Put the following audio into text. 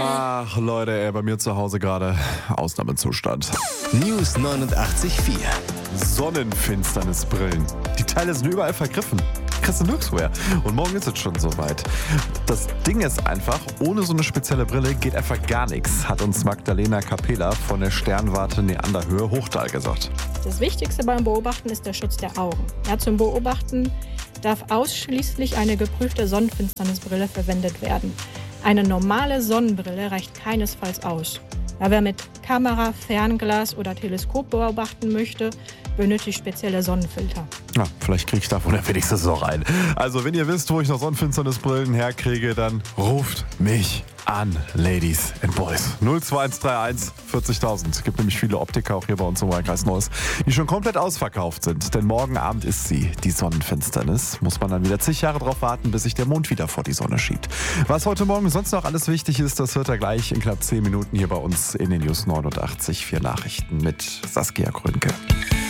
Ach Leute, bei mir zu Hause gerade Ausnahmezustand. News 89.4. Sonnenfinsternisbrillen. Die Teile sind überall vergriffen. Kriegst du nirgendwo her. Und morgen ist es schon soweit. Das Ding ist einfach, ohne so eine spezielle Brille geht einfach gar nichts, hat uns Magdalena Capela von der Sternwarte Neanderhöhe Hochtal gesagt. Das Wichtigste beim Beobachten ist der Schutz der Augen. Ja, zum Beobachten darf ausschließlich eine geprüfte Sonnenfinsternisbrille verwendet werden. Eine normale Sonnenbrille reicht keinesfalls aus. Ja, wer mit Kamera, Fernglas oder Teleskop beobachten möchte, benötigt spezielle Sonnenfilter. Ja, vielleicht kriege ich davon ja wenigstens noch rein. Also, wenn ihr wisst, wo ich noch Sonnenfinsternisbrillen herkriege, dann ruft mich an, Ladies and Boys. 02131 40.000. Es gibt nämlich viele Optiker auch hier bei uns im Wahlkreis Neuss, die schon komplett ausverkauft sind. Denn morgen Abend ist sie, die Sonnenfinsternis. Muss man dann wieder zig Jahre drauf warten, bis sich der Mond wieder vor die Sonne schiebt. Was heute Morgen sonst noch alles wichtig ist, das hört er gleich in knapp 10 Minuten hier bei uns in den News 89.4 Nachrichten mit Saskia Grünke.